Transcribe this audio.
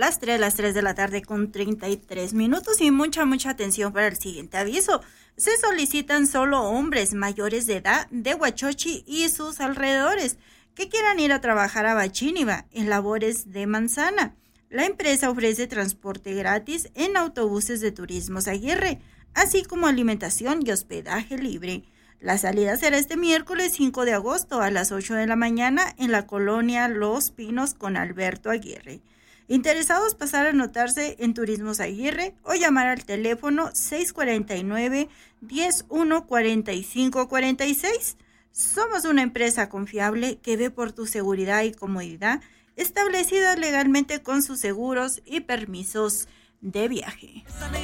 las 3 de la tarde con 33 minutos y mucha atención para el siguiente aviso. Se solicitan solo hombres mayores de edad de Huachochi y sus alrededores que quieran ir a trabajar a Bachíniva en labores de manzana. La empresa ofrece transporte gratis en autobuses de Turismos Aguirre, así como alimentación y hospedaje libre. La salida será este miércoles 5 de agosto a las 8 de la mañana en la colonia Los Pinos con Alberto Aguirre. Interesados pasar a anotarse en Turismos Aguirre o llamar al teléfono 649-101-4546. Somos una empresa confiable que ve por tu seguridad y comodidad, establecida legalmente con sus seguros y permisos de viaje.